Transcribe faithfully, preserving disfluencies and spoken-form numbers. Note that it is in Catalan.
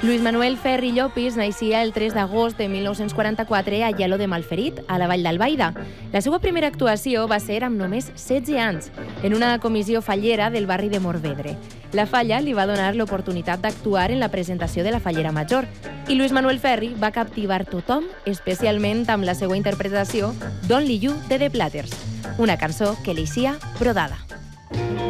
Lluís Manuel Ferri Llopis naixia el tres d'agost de mil nou-cents quaranta-quatre a Lledó de Malferit, a la Vall d'Albaida. La seva primera actuació va ser amb només setze anys, en una comissió fallera del barri de Morvedre. La falla li va donar l'oportunitat d'actuar en la presentació de la Fallera Major i Lluís Manuel Ferri va captivar tothom, especialment amb la seva interpretació d'Only You de The Platters, una cançó que li sia brodada.